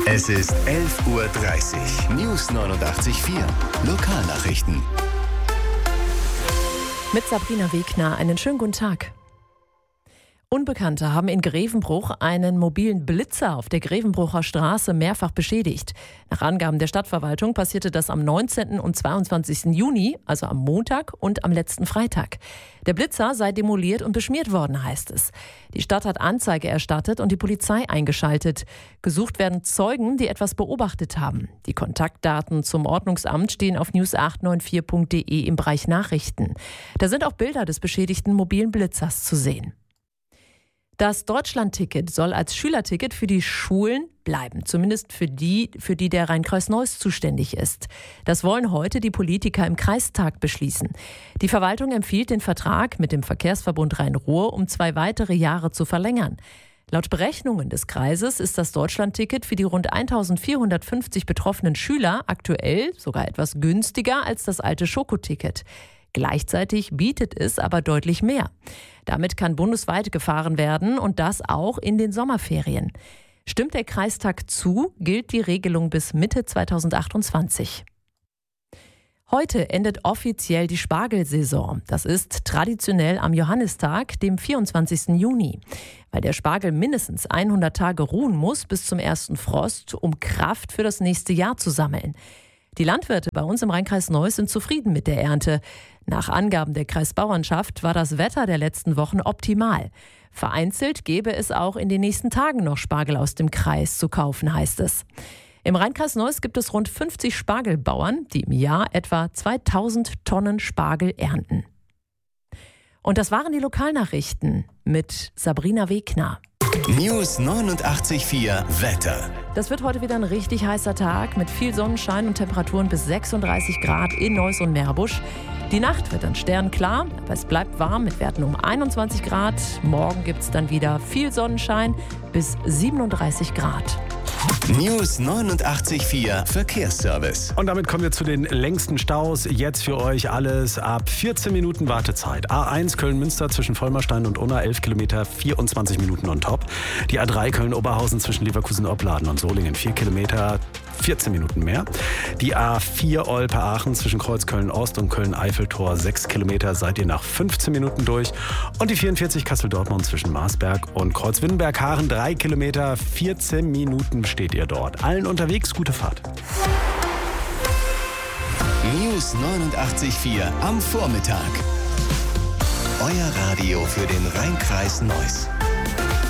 Es ist 11:30 Uhr. News 89.4. Lokalnachrichten. Mit Sabrina Wegner, einen schönen guten Tag. Unbekannte haben in Grevenbruch einen mobilen Blitzer auf der Grevenbrucher Straße mehrfach beschädigt. Nach Angaben der Stadtverwaltung passierte das am 19. und 22. Juni, also am Montag und am letzten Freitag. Der Blitzer sei demoliert und beschmiert worden, heißt es. Die Stadt hat Anzeige erstattet und die Polizei eingeschaltet. Gesucht werden Zeugen, die etwas beobachtet haben. Die Kontaktdaten zum Ordnungsamt stehen auf news894.de im Bereich Nachrichten. Da sind auch Bilder des beschädigten mobilen Blitzers zu sehen. Das Deutschlandticket soll als Schülerticket für die Schulen bleiben, zumindest für die der Rhein-Kreis Neuss zuständig ist. Das wollen heute die Politiker im Kreistag beschließen. Die Verwaltung empfiehlt, den Vertrag mit dem Verkehrsverbund Rhein-Ruhr um 2 weitere Jahre zu verlängern. Laut Berechnungen des Kreises ist das Deutschlandticket für die rund 1450 betroffenen Schüler aktuell sogar etwas günstiger als das alte Schokoticket. Gleichzeitig bietet es aber deutlich mehr. Damit kann bundesweit gefahren werden und das auch in den Sommerferien. Stimmt der Kreistag zu, gilt die Regelung bis Mitte 2028. Heute endet offiziell die Spargelsaison. Das ist traditionell am Johannistag, dem 24. Juni. Weil der Spargel mindestens 100 Tage ruhen muss bis zum ersten Frost, um Kraft für das nächste Jahr zu sammeln. Die Landwirte bei uns im Rhein-Kreis Neuss sind zufrieden mit der Ernte. Nach Angaben der Kreisbauernschaft war das Wetter der letzten Wochen optimal. Vereinzelt gäbe es auch in den nächsten Tagen noch Spargel aus dem Kreis zu kaufen, heißt es. Im Rhein-Kreis Neuss gibt es rund 50 Spargelbauern, die im Jahr etwa 2000 Tonnen Spargel ernten. Und das waren die Lokalnachrichten mit Sabrina Wegner. News 89.4 Wetter. Das wird heute wieder ein richtig heißer Tag mit viel Sonnenschein und Temperaturen bis 36 Grad in Neuss und Meerbusch. Die Nacht wird dann sternklar, aber es bleibt warm mit Werten um 21 Grad. Morgen gibt es dann wieder viel Sonnenschein bis 37 Grad. News 89.4 Verkehrsservice. Und damit kommen wir zu den längsten Staus. Jetzt für euch alles ab 14 Minuten Wartezeit. A1 Köln-Münster zwischen Vollmerstein und Unna 11 Kilometer, 24 Minuten on top. Die A3 Köln-Oberhausen zwischen Leverkusen-Opladen und Solingen 4 Kilometer, 14 Minuten mehr. Die A4 Olpe-Aachen zwischen Kreuzköln-Ost und Köln-Eiffeltor 6 Kilometer seid ihr nach 15 Minuten durch. Und die 44 Kassel-Dortmund zwischen Marsberg und Kreuzwindenberg-Haaren 3 Kilometer, 14 Minuten steht ihr dort. Allen unterwegs, gute Fahrt. News 89.4 am Vormittag. Euer Radio für den Rhein-Kreis Neuss.